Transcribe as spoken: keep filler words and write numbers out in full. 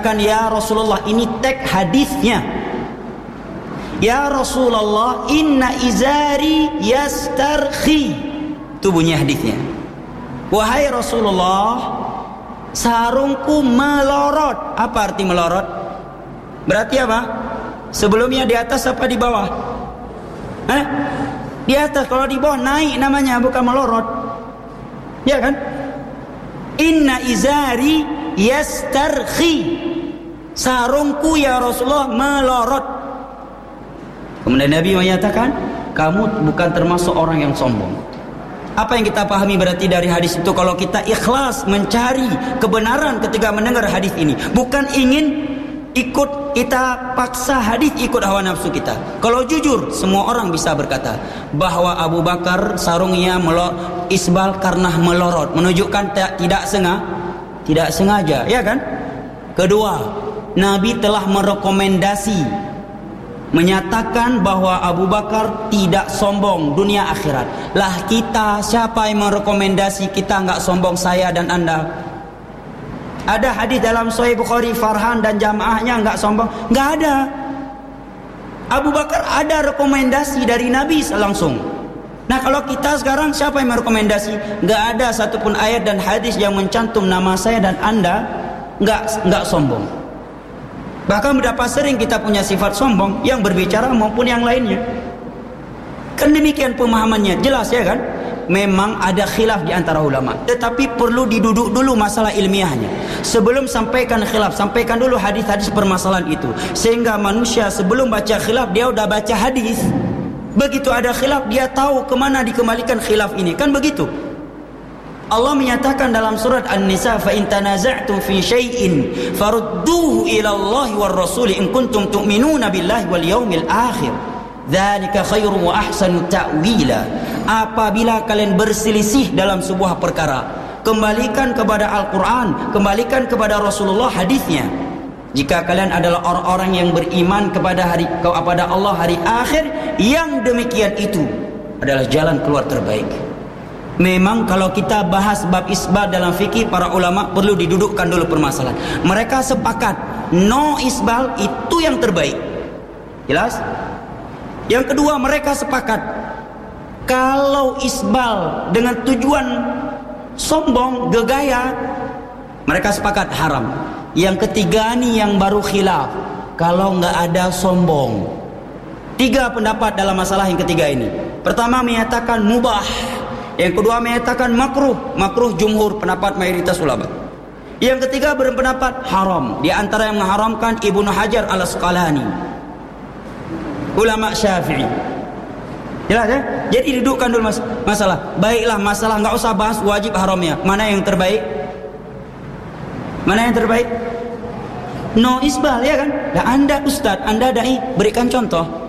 mengatakan, ya Rasulullah, ini teks hadisnya. Ya Rasulullah, inna izari yastarkhi. Itu bunyi hadisnya. Wahai Rasulullah, sarungku melorot. Apa arti melorot? Berarti apa? Sebelumnya di atas apa di bawah? Hah? Di atas. Kalau di bawah naik namanya, bukan melorot. Ya kan? Inna izari yastarkhi. Sarungku ya Rasulullah melorot. Kemudian Nabi menyatakan, kamu bukan termasuk orang yang sombong. Apa yang kita pahami berarti dari hadis itu? Kalau kita ikhlas mencari kebenaran ketika mendengar hadis ini, bukan ingin ikut kita paksa hadis ikut hawa nafsu kita. Kalau jujur, semua orang bisa berkata bahwa Abu Bakar sarungnya melorot, isbal karena melorot, menunjukkan tidak sengaja, tidak sengaja, ya kan? Kedua, Nabi telah merekomendasi, menyatakan bahwa Abu Bakar tidak sombong dunia akhirat. Lah kita, siapa yang merekomendasi kita enggak sombong, saya dan anda? Ada hadis dalam Sahih Bukhari, Farhan dan jamaahnya enggak sombong? Enggak ada. Abu Bakar ada rekomendasi dari Nabi langsung. Nah kalau kita sekarang, siapa yang merekomendasi? Enggak ada satupun ayat dan hadis yang mencantum nama saya dan anda enggak enggak sombong. Bahkan berapa sering kita punya sifat sombong, yang berbicara maupun yang lainnya. Kan demikian pemahamannya, jelas ya kan? Memang ada khilaf di antara ulama, tetapi perlu diduduk dulu masalah ilmiahnya. Sebelum sampaikan khilaf, sampaikan dulu hadis-hadis permasalahan itu, sehingga manusia sebelum baca khilaf dia udah baca hadis. Begitu ada khilaf, dia tahu kemana dikembalikan khilaf ini, kan begitu. Allah menyatakan dalam surat An-Nisa, fa in tanaza'tum fi syai'in farudduhu ila Allah war rasul in kuntum tu'minuna billahi wal yaumil akhir. Dzalika khairun wa ahsanu ta'wila. Apabila kalian berselisih dalam sebuah perkara, kembalikan kepada Al-Qur'an, kembalikan kepada Rasulullah hadisnya. Jika kalian adalah orang-orang yang beriman kepada hari kepada Allah hari akhir, yang demikian itu adalah jalan keluar terbaik. Memang kalau kita bahas bab isbat dalam fikih, para ulama perlu didudukkan dulu permasalahan. Mereka sepakat no isbal itu yang terbaik. Jelas? Yang kedua, mereka sepakat kalau isbal dengan tujuan sombong, gegaya, mereka sepakat haram. Yang ketiga nih yang baru khilaf, kalau nggak ada sombong. Tiga pendapat dalam masalah yang ketiga ini. Pertama menyatakan mubah, yang kedua menyatakan makruh, makruh jumhur, pendapat mayoritas ulama. Yang ketiga berpendapat haram. Di antara yang mengharamkan Ibnu Hajar Al-Asqalani, ulama Syafi'i. Jelas ya? Jadi dudukkan dulu mas masalah. Baiklah, masalah enggak usah bahas wajib haramnya. Mana yang terbaik? Mana yang terbaik? No isbal, ya kan? Dan anda ustaz, anda dai, berikan contoh.